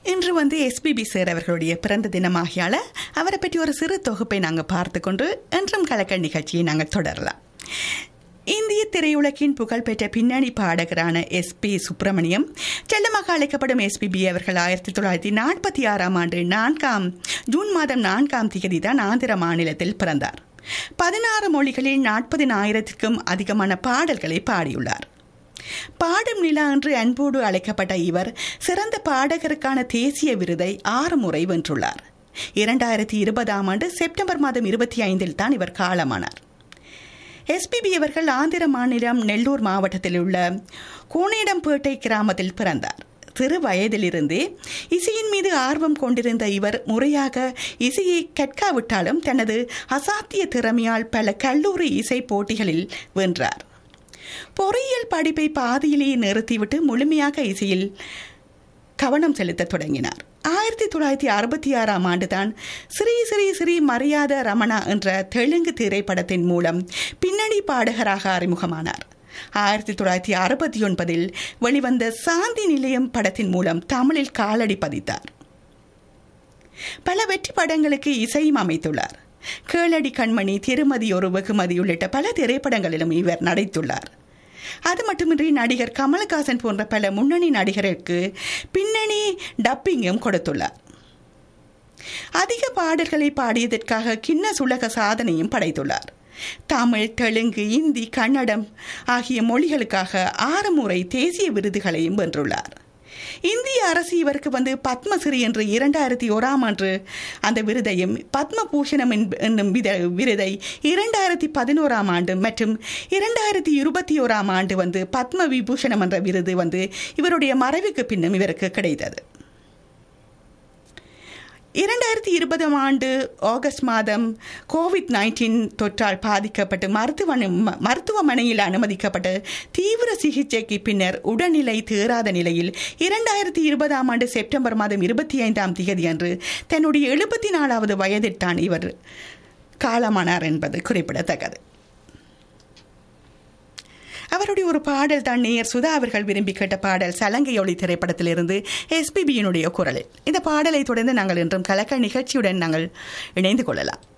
இன்று SPB sir அவர்களுடைய பிறந்த தினமாகியால அவரை பற்றி ஒரு சிறு தொகுப்பை நாங்கள் பார்த்து கொண்டு என்றும் கலக்கல் நிகழ்ச்சியை நாங்கள் தொடரலாம். இந்திய திரையுலகின் புகழ்பெற்ற பின்னணி பாடகரான எஸ்பி சுப்பிரமணியம், செல்லமாக அழைக்கப்படும் எஸ்பிபி அவர்கள் 1946ஆம் ஆண்டு ஜூன் மாதம் 4ஆம் தேதி தான் ஆந்திர மாநிலத்தில் பிறந்தார். 16 மொழிகளில் 40,000க்கும் அதிகமான பாடல்களை பாடியுள்ளார். பாடும் நிலா என்று அன்போடு அழைக்கப்பட்ட இவர் சிறந்த பாடகருக்கான தேசிய விருதை 6 முறை வென்றுள்ளார். 2020ஆம் ஆண்டு செப்டம்பர் மாதம் 25இல் தான் இவர் காலமானார். எஸ்பிபி அவர்கள் ஆந்திர மாநிலம் நெல்லூர் மாவட்டத்தில் உள்ள கோனேடம்பேட்டை கிராமத்தில் பிறந்தார். சிறு வயதிலிருந்தே இசையின் மீது ஆர்வம் கொண்டிருந்த இவர் முறையாக இசையை கற்காவிட்டாலும் தனது அசாத்திய திறமையால் பல கல்லூரி இசை போட்டிகளில் வென்றார். பொறியியல் படிப்பை பாதியிலேயே நிறுத்திவிட்டு முழுமையாக இசையில் கவனம் செலுத்த தொடங்கினார். 1966ஆம் ஆண்டு தான் ஸ்ரீ ஸ்ரீ ஸ்ரீ மரியாத ரமணா என்ற தெலுங்கு திரைப்படத்தின் மூலம் பின்னணி பாடகராக அறிமுகமானார். 1969இல் வெளிவந்த சாந்தி நிலையம் படத்தின் மூலம் தமிழில் காலடி பதித்தார். பல வெற்றி படங்களுக்கு இசையும் அமைத்துள்ளார். கேளடி கண்மணி, திருமதி ஒரு வெகுமதி உள்ளிட்ட பல திரைப்படங்களிலும் இவர் நடித்துள்ளார். அது மட்டுமின்றி நடிகர் கமலஹாசன் போன்ற பல முன்னணி நடிகருக்கு பின்னணி டப்பிங்கும் கொடுத்துள்ளார். அதிக பாடல்களை பாடியதற்காக கின்னஸ் உலக சாதனையும் படைத்துள்ளார். தமிழ், தெலுங்கு, இந்தி, கன்னடம் ஆகிய மொழிகளுக்காக 6 முறை தேசிய விருதுகளையும் வென்றுள்ளார். இந்திய அரசு இவருக்கு பத்மஸ்ரீ என்று 2001ஆம் ஆண்டு அந்த விருதையும், பத்மபூஷணம் என்னும் விருதை 2011ஆம் ஆண்டு மற்றும் 2021ஆம் ஆண்டு பத்ம விபூஷணம் என்ற விருது இவருடைய மறைவுக்கு பின்னும் இவருக்கு கிடைத்தது. 2020ஆம் ஆண்டு ஆகஸ்ட் மாதம் COVID-19 தொற்றால் பாதிக்கப்பட்டு மருத்துவமனையில் அனுமதிக்கப்பட்டு தீவிர சிகிச்சைக்கு பின்னர் உடல்நிலை தேறாத நிலையில் 2020ஆம் ஆண்டு செப்டம்பர் மாதம் 25ஆம் தேதி அன்று தன்னுடைய 74வது வயதில் தான் இவர் காலமானார் என்பது குறிப்பிடத்தக்கது. அவருடைய ஒரு பாடல் தான் நேயர் சுதா அவர்கள் விரும்பி கேட்ட பாடல் சலங்கை ஒளி திரைப்படத்திலிருந்து எஸ்பிபியினுடைய குரலில். இந்த பாடலை தொடர்ந்து நாங்கள் இன்றும் கலக்கல் நிகழ்ச்சியுடன் நாங்கள் இணைந்து கொள்ளலாம்.